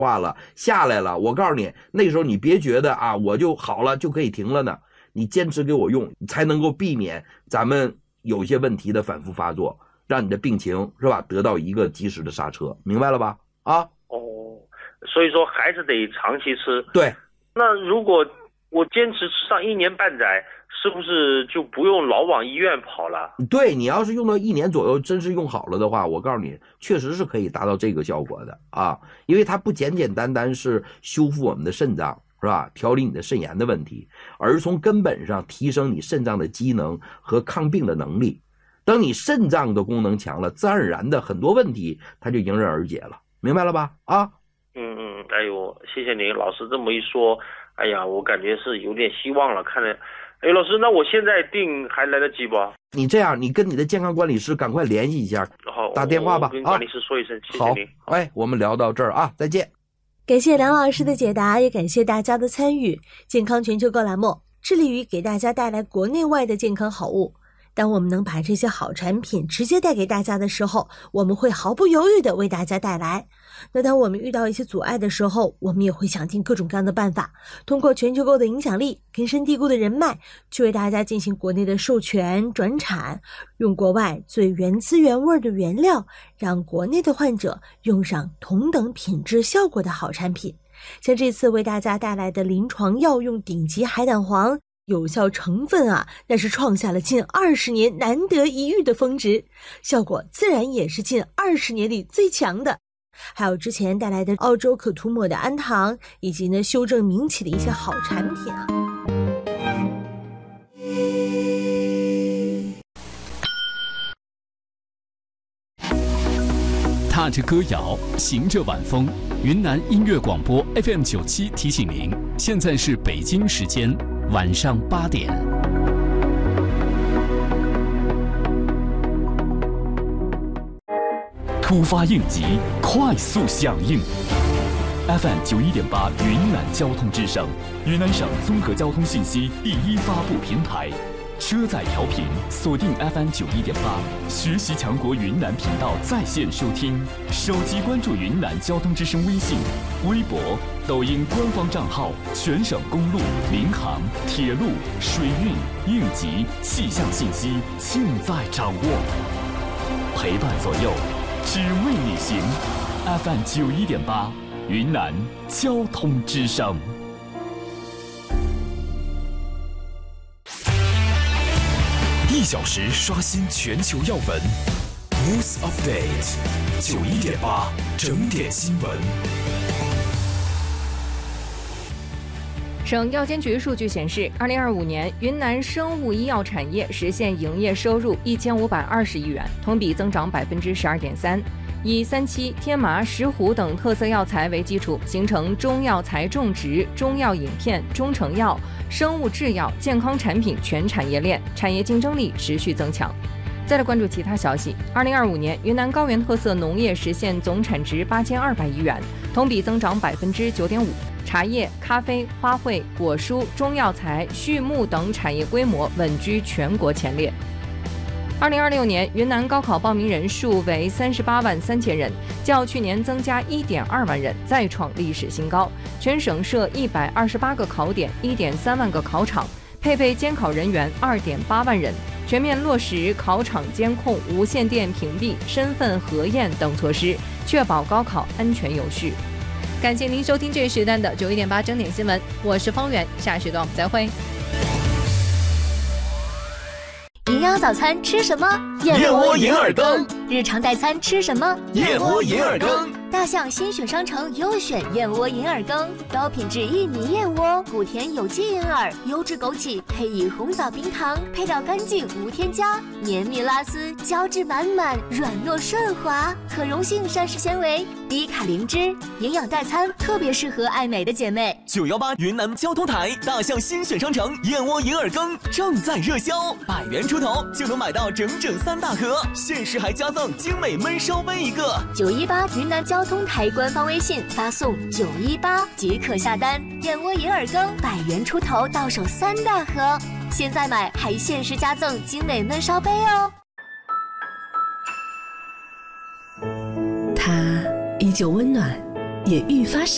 化了下来了，我告诉你，那时候你别觉得啊我就好了就可以停了呢，你坚持给我用，才能够避免咱们有些问题的反复发作，让你的病情是吧得到一个及时的刹车，明白了吧？啊， 所以说还是得长期吃。 对， 那如果我坚持吃上1年半载，是不是就不用老往医院跑了？ 对，你要是用到1年左右，真是用好了的话，我告诉你，确实是可以达到这个效果的啊，因为它不简简单单是修复我们的肾脏，是吧？调理你的肾炎的问题，而是从根本上提升你肾脏的机能和抗病的能力。等你肾脏的功能强了，自然而然的很多问题它就迎刃而解了，明白了吧？啊， 哎呦，谢谢您，老师这么一说，哎呀，我感觉是有点希望了。看来，哎，老师，那我现在订还来得及不？ 你这样，你跟你的健康管理师赶快联系一下， 好， 打电话吧。 我跟管理师说一声，谢谢您。 好，哎，我们聊到这儿啊，再见。 感谢梁老师的解答，也感谢大家的参与。健康全球购栏目致力于给大家带来国内外的健康好物。当我们能把这些好产品直接带给大家的时候，我们会毫不犹豫地为大家带来。那当我们遇到一些阻碍的时候，我们也会想尽各种各样的办法，通过全球购的影响力、根深蒂固的人脉，去为大家进行国内的授权、转产，用国外最原汁原味的原料，让国内的患者用上同等品质效果的好产品。像这次为大家带来的临床药用顶级海胆黄，有效成分啊，那是创下了近20年难得一遇的峰值，效果自然也是近20年里最强的。还有之前带来的澳洲可涂抹的氨糖，以及呢修正名起的一些好产品啊。 踏着歌谣，行着晚风，云南音乐广播 FM97提醒您，现在是北京时间晚上8点。突发应急，快速响应。FM91.8云南交通之声，云南省综合交通信息第一发布平台。车载调频锁定 FM91.8，学习强国云南频道在线收听，手机关注云南交通之声微信、微博、抖音官方账号，全省公路、民航、铁路、水运、应急、气象信息尽在掌握，陪伴左右，只为你行。FM91.8，云南交通之声。 1小时刷新全球要闻 ，News Update， 91.8整点新闻。 省药监局数据显示，2025年云南生物医药产业实现营业收入1520亿元，同比增长12.3%。以3七、天麻、石斛等特色药材为基础，形成中药材种植、中药饮片、中成药、生物制药、健康产品全产业链，产业竞争力持续增强。再来关注其他消息，2025年云南高原特色农业实现总产值8200亿元，同比增长9.5%。茶叶、咖啡、花卉、果蔬、中药材、畜牧等产业规模稳居全国前列。2026年云南高考报名人数为38万3000人，较去年增加1.2万人，再创历史新高。全省设128个考点，1.3万个考场，配备监考人员2.8万人，全面落实考场监控、无线电屏蔽、身份核验等措施，确保高考安全有序。感谢您收听这一时段的91.8整点新闻，我是方圆，下时段我们再会。 营养早餐吃什么？ 燕窝银耳羹。 日常代餐吃什么？ 燕窝银耳羹。 大象新选商城优选燕窝银耳羹，高品质薏米燕窝，谷甜有机银耳，优质枸杞，配以红枣冰糖，配料干净无添加，绵密拉丝，胶质满满，软糯顺滑，可溶性膳食纤维，低卡零脂，营养代餐特别适合爱美的姐妹。 918云南交通台大象新选商城燕窝银耳羹正在热销，100元出头就能买到整整3大盒，限时还加赠精美焖烧杯1个。 918云南交通台官方微信发送918即可下单，燕窝银耳羹100元出头到手3大盒，现在买还限时加赠精美焖烧杯哦。 它依旧温暖，也愈发